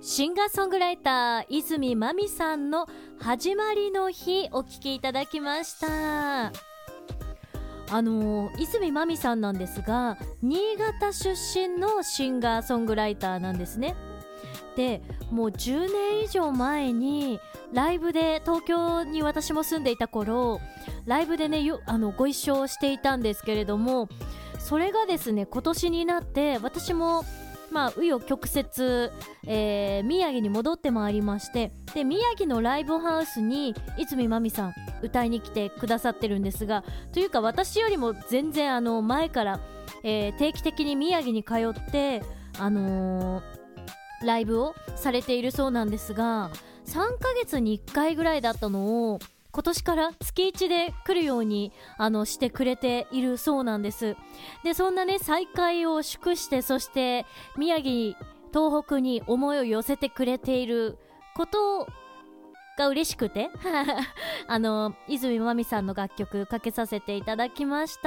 シンガーソングライター泉まみさんの始まりの日お聴きいただきました。泉まみさんなんですが、新潟出身のシンガーソングライターなんですね。でもう10年以上前にライブで、東京に私も住んでいた頃ライブでねご一緒していたんですけれども、それがですね今年になって私も紆余曲折、宮城に戻ってまいりまして、で宮城のライブハウスに泉まみさん歌いに来てくださってるんですが、というか私よりも全然前から、定期的に宮城に通ってライブをされているそうなんですが、3ヶ月に1回ぐらいだったのを今年から月1で来るようにしてくれているそうなんです。でそんなね再会を祝して、そして宮城東北に思いを寄せてくれていることが嬉しくて泉まみさんの楽曲かけさせていただきました。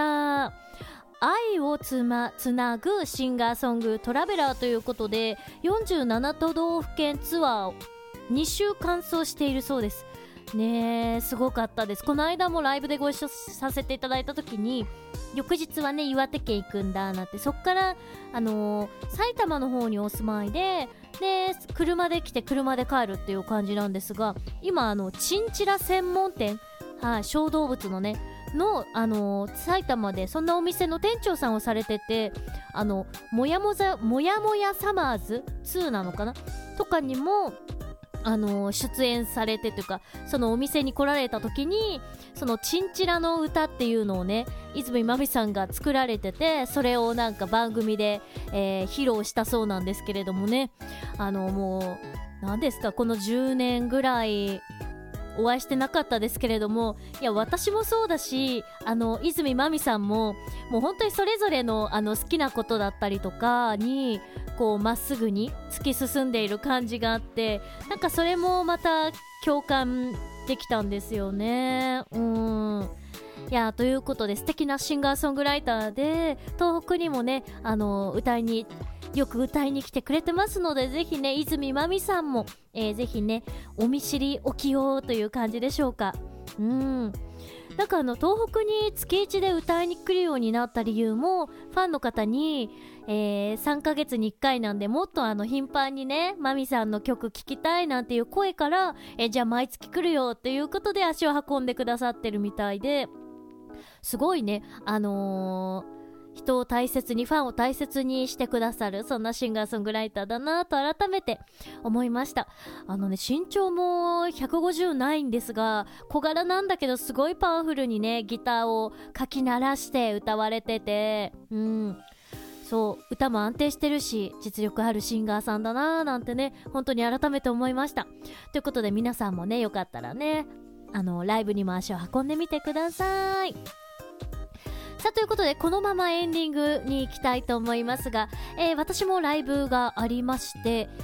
愛をつなぐシンガーソングトラベラーということで、47都道府県ツアーを2週完走しているそうですね。すごかったです。この間もライブでご一緒させていただいた時に、翌日はね岩手県行くんだなんて、そっから埼玉の方にお住まいで車で来て車で帰るっていう感じなんですが、今チンチラ専門店、小動物のね埼玉でそんなお店の店長さんをされてて、もやもやサマーズ2なのかなとかにも出演されてというか、そのお店に来られた時にそのチンチラの歌っていうのをね泉まみさんが作られてて、それをなんか番組で、披露したそうなんですけれどもね、もう何ですか、この10年ぐらいお会いしてなかったですけれども、いや私もそうだし泉まみさんももう本当にそれぞれの好きなことだったりとかにこうまっすぐに突き進んでいる感じがあって、なんかそれもまた共感できたんですよね。いやということで素敵なシンガーソングライターで、東北にもねよく歌いに来てくれてますので、ぜひね泉まみさんも、ぜひねお見知りおきようという感じでしょうか。なんか東北に月1で歌いに来るようになった理由も、ファンの方に、3ヶ月に1回なんでもっと頻繁にねまみさんの曲聴きたいなんていう声から、じゃあ毎月来るよっていうことで足を運んでくださってるみたいで、すごいね人を大切に、ファンを大切にしてくださる、そんなシンガーソングライターだなと改めて思いました。身長も150ないんですが、小柄なんだけどすごいパワフルにねギターをかき鳴らして歌われてて、そう歌も安定してるし実力あるシンガーさんだななんてね本当に改めて思いました。ということで皆さんもねよかったらねライブにも足を運んでみてください。さあということでこのままエンディングに行きたいと思いますが、私もライブがありまして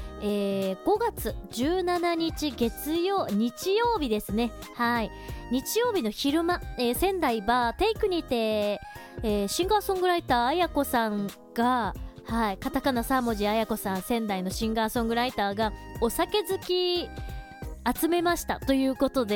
、5月17日日曜日ですね。日曜日の昼間、仙台バーテイクにて、シンガーソングライターあやこさんが、カタカナ3文字あやこさん、仙台のシンガーソングライターがお酒好き集めましたということで